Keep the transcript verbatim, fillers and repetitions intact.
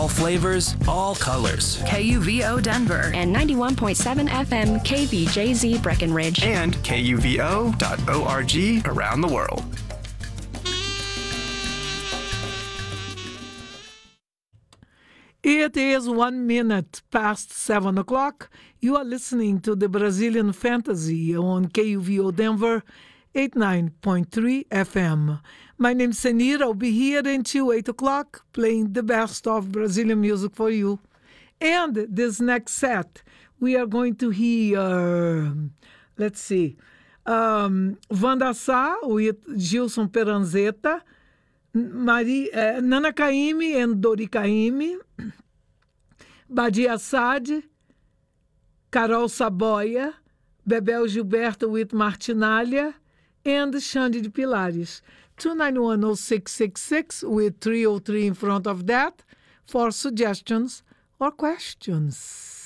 All flavors, all colors. K U V O Denver and ninety-one point seven F M K V J Z Breckenridge. And K U V O dot org around the world. It is one minute past seven o'clock. You are listening to the Brazilian Fantasy on K U V O Denver, eighty-nine point three F M. My name is Senir. I'll be here until eight o'clock playing the best of Brazilian music for you. And this next set, we are going to hear, let's see, um, Wanda Sá with Gilson Peranzetta, Marie, uh, Nana Caymmi and Dori Caymmi, Badia Assad, Carol Saboia, Bebel Gilberto with Martinalha, and Xande de Pilares. two nine one oh six six six with three oh three in front of that for suggestions or questions.